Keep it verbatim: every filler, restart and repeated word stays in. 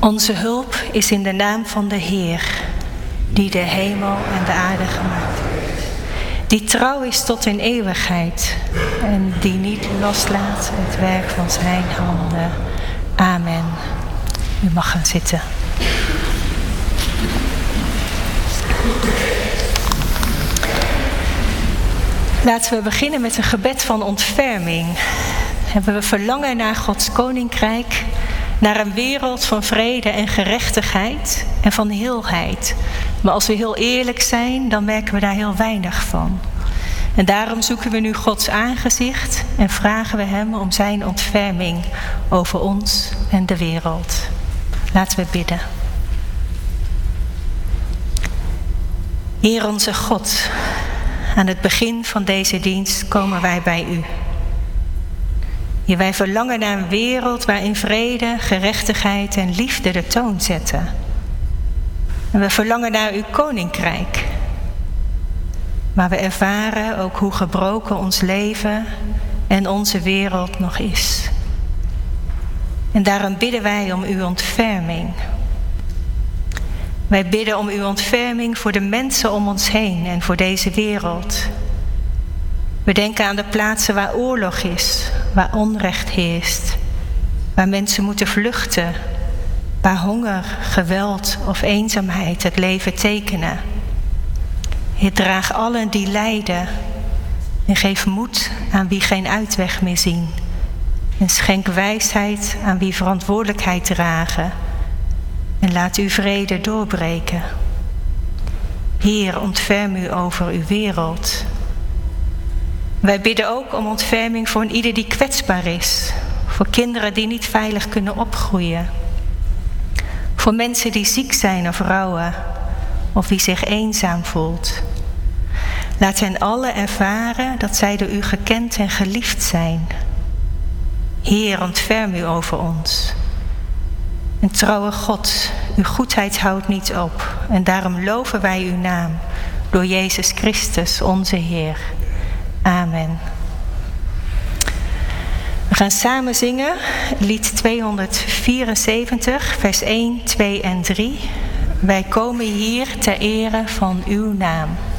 Onze hulp is in de naam van de Heer, die de hemel en de aarde gemaakt heeft. Die trouw is tot in eeuwigheid en die niet loslaat het werk van zijn handen. Amen. U mag gaan zitten. Laten we beginnen met een gebed van ontferming. We verlangen naar Gods koninkrijk, naar een wereld van vrede en gerechtigheid en van heelheid. Maar als we heel eerlijk zijn, dan merken we daar heel weinig van. En daarom zoeken we nu Gods aangezicht en vragen we Hem om zijn ontferming over ons en de wereld. Laten we bidden. Heer onze God, aan het begin van deze dienst komen wij bij U. Heer, wij verlangen naar een wereld waarin vrede, gerechtigheid en liefde de toon zetten. En we verlangen naar uw koninkrijk. Maar we ervaren ook hoe gebroken ons leven en onze wereld nog is. En daarom bidden wij om uw ontferming. Wij bidden om uw ontferming voor de mensen om ons heen en voor deze wereld. We denken aan de plaatsen waar oorlog is, waar onrecht heerst, waar mensen moeten vluchten, waar honger, geweld of eenzaamheid het leven tekenen. Heer, draag allen die lijden en geef moed aan wie geen uitweg meer zien. En schenk wijsheid aan wie verantwoordelijkheid dragen. En laat uw vrede doorbreken. Heer, ontferm u over uw wereld. Wij bidden ook om ontferming voor ieder die kwetsbaar is. Voor kinderen die niet veilig kunnen opgroeien. Voor mensen die ziek zijn of rouwen. Of wie zich eenzaam voelt. Laat hen alle ervaren dat zij door u gekend en geliefd zijn. Heer, ontferm u over ons. En trouwe God, uw goedheid houdt niet op. En daarom loven wij uw naam door Jezus Christus, onze Heer. Amen. We gaan samen zingen lied tweehonderdvierenzeventig, vers één, twee en drie. Wij komen hier ter ere van uw naam.